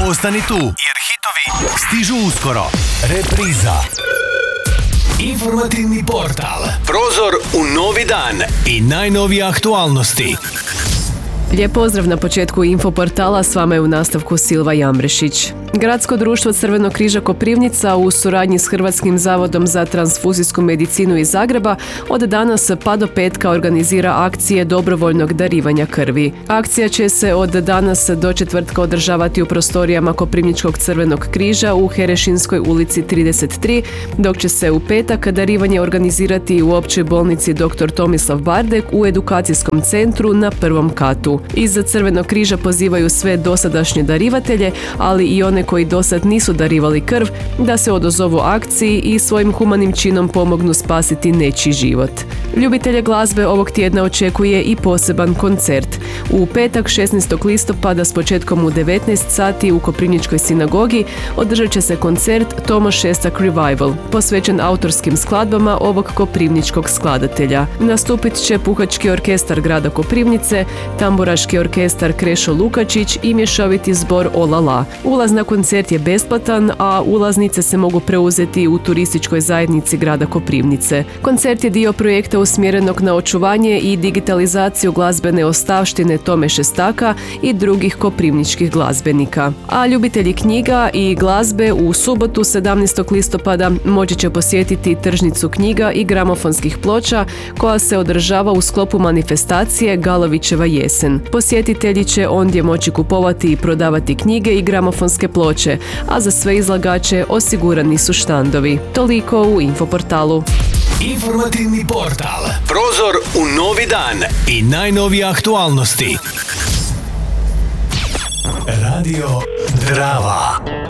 Ostani tu, jer hitovi stižu uskoro. Repriza. Informativni portal. Prozor u novi dan i najnovije aktualnosti. Lijep pozdrav na početku Infoportala, s vama je u nastavku Silva Jambrešić. Gradsko društvo Crvenog križa Koprivnica u suradnji s Hrvatskim zavodom za transfuzijsku medicinu iz Zagreba od danas pa do petka organizira akcije dobrovoljnog darivanja krvi. Akcija će se od danas do četvrtka održavati u prostorijama Koprivničkog Crvenog križa u Herešinskoj ulici 33, dok će se u petak darivanje organizirati u općoj bolnici dr. Tomislav Bardek u edukacijskom centru na prvom katu. Iz Crvenog križa pozivaju sve dosadašnje darivatelje, ali i one koji dosad nisu darivali krv, da se odozovu akciji i svojim humanim činom pomognu spasiti nečiji život. Ljubitelje glazbe ovog tjedna očekuje i poseban koncert. U petak 16. listopada s početkom u 19 sati u Koprivničkoj sinagogi održat će se koncert Tomo Šestak Revival, posvećen autorskim skladbama ovog koprivničkog skladatelja. Nastupit će Puhački orkestar grada Koprivnice, Tamburaški orkestar Krešo Lukačić i mješoviti zbor Olala. Ulaz na koncert je besplatan, a ulaznice se mogu preuzeti u turističkoj zajednici grada Koprivnice. Koncert je dio projekta usmjerenog na očuvanje i digitalizaciju glazbene ostavštine Tome Šestaka i drugih koprivničkih glazbenika. A ljubitelji knjiga i glazbe u subotu 17. listopada moći će posjetiti tržnicu knjiga i gramofonskih ploča koja se održava u sklopu manifestacije Galovićeva jesen. Posjetitelji će ondje moći kupovati i prodavati knjige i gramofonske ploče, a za sve izlagače osigurani su štandovi. Toliko u Infoportalu. Informativni portal. Prozor u novi dan i najnovije aktualnosti. Radio Drava.